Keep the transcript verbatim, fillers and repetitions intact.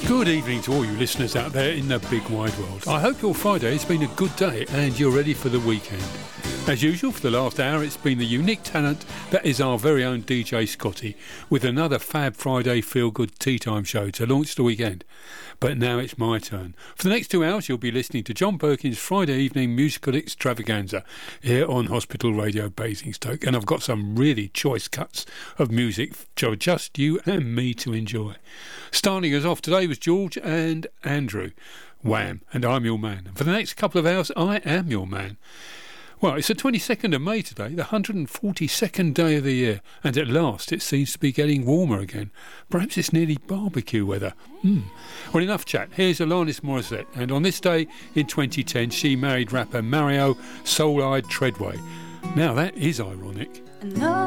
Good evening to all you listeners out there in the big wide world. I hope your Friday has been a good day and you're ready for the weekend. As usual, for the last hour, it's been the unique talent that is our very own D J Scotty, with another Fab Friday feel-good tea time show to launch the weekend. But now it's my turn. For the next two hours, you'll be listening to John Perkins' Friday evening musical extravaganza here on Hospital Radio Basingstoke. And I've got some really choice cuts of music for just you and me to enjoy. Starting us off today was George and Andrew, Wham, and I'm Your Man. And for the next couple of hours, I am your man. Well, it's the twenty-second of May today, the one hundred forty-second day of the year, and at last it seems to be getting warmer again. Perhaps it's nearly barbecue weather. Mm. Well, enough chat. Here's Alanis Morissette, and on this day in twenty ten, she married rapper Mario Soul-Eyed Treadway. Now, that is ironic. I know